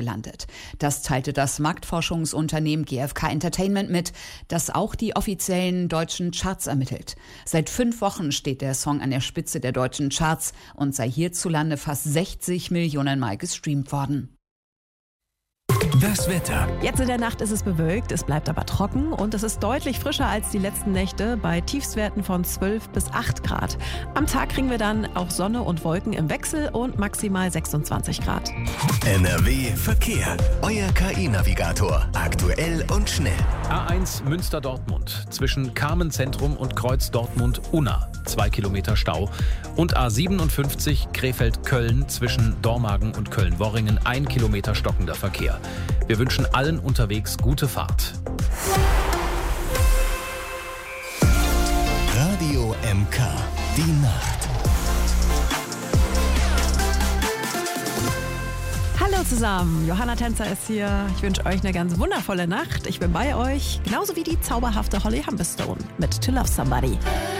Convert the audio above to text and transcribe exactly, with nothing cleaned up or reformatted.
gelandet. Das teilte das Marktforschungsunternehmen G F K Entertainment mit, das auch die offiziellen deutschen Charts ermittelt. Seit fünf Wochen steht der Song an der Spitze der deutschen Charts und sei hierzulande fast sechzig Millionen Mal gestreamt worden. Das Wetter. Jetzt in der Nacht ist es bewölkt, es bleibt aber trocken und es ist deutlich frischer als die letzten Nächte bei Tiefstwerten von zwölf bis acht Grad. Am Tag kriegen wir dann auch Sonne und Wolken im Wechsel und maximal sechsundzwanzig Grad. N R W Verkehr. Euer K I-Navigator. Aktuell und schnell. A eins Münster-Dortmund zwischen Carmen-Zentrum und Kreuz Dortmund-Unna. Zwei Kilometer Stau. Und A siebenundfünfzig Krefeld-Köln zwischen Dormagen und Köln-Worringen. Ein Kilometer stockender Verkehr. Wir wünschen allen unterwegs gute Fahrt. Radio M K. Die Nacht. Hallo zusammen, Johanna Tänzer ist hier. Ich wünsche euch eine ganz wundervolle Nacht. Ich bin bei euch, genauso wie die zauberhafte Holly Humberstone mit To Love Somebody.